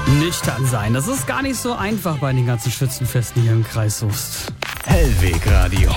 Nüchtern sein, das ist gar nicht so einfach bei den ganzen Schützenfesten hier im Kreis Soest. Hellwegradio.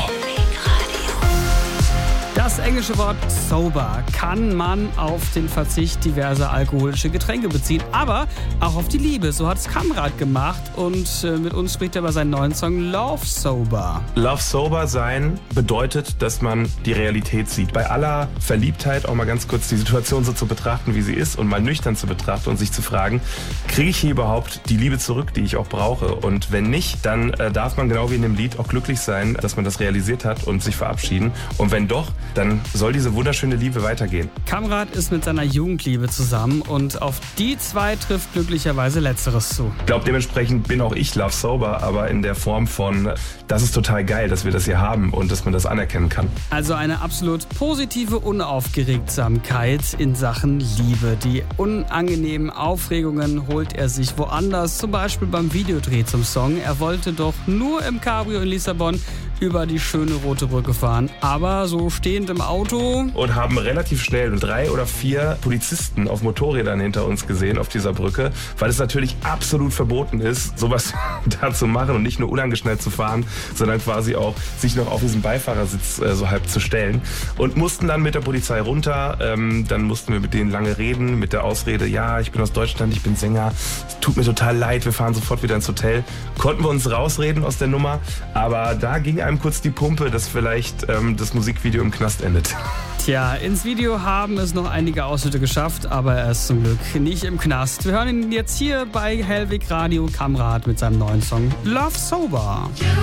Das englische Wort sober kann man auf den Verzicht diverser alkoholische Getränke beziehen, aber auch auf die Liebe. So hat es Kamrat gemacht und mit uns spricht er über seinen neuen Song Love Sober. Love Sober sein bedeutet, dass man die Realität sieht. Bei aller Verliebtheit auch mal ganz kurz die Situation so zu betrachten, wie sie ist und mal nüchtern zu betrachten und sich zu fragen, kriege ich hier überhaupt die Liebe zurück, die ich auch brauche? Und wenn nicht, dann darf man genau wie in dem Lied auch glücklich sein, dass man das realisiert hat und sich verabschieden. Und wenn doch, dann soll diese wunderschöne Liebe weitergehen. Kamrat ist mit seiner Jugendliebe zusammen und auf die zwei trifft glücklicherweise Letzteres zu. Ich glaube, dementsprechend bin auch ich Love Sober, aber in der Form von, das ist total geil, dass wir das hier haben und dass man das anerkennen kann. Also eine absolut positive Unaufgeregtsamkeit in Sachen Liebe. Die unangenehmen Aufregungen holt er sich woanders, zum Beispiel beim Videodreh zum Song. Er wollte doch nur im Cabrio in Lissabon über die schöne Rote Brücke fahren, aber so stehend im Auto. Und haben relativ schnell 3 oder 4 Polizisten auf Motorrädern hinter uns gesehen auf dieser Brücke, weil es natürlich absolut verboten ist, sowas da zu machen und nicht nur unangeschnallt zu fahren, sondern quasi auch sich noch auf diesen Beifahrersitz so halb zu stellen. Und mussten dann mit der Polizei runter, dann mussten wir mit denen lange reden, mit der Ausrede, ja, ich bin aus Deutschland, ich bin Sänger, es tut mir total leid, wir fahren sofort wieder ins Hotel. Konnten wir uns rausreden aus der Nummer, aber da ging einem kurz die Pumpe, dass vielleicht das Musikvideo im Knast endet. Tja, ins Video haben es noch einige Ausschnitte geschafft, aber er ist zum Glück nicht im Knast. Wir hören ihn jetzt hier bei Hellwegradio, Kamrat mit seinem neuen Song Love Sober.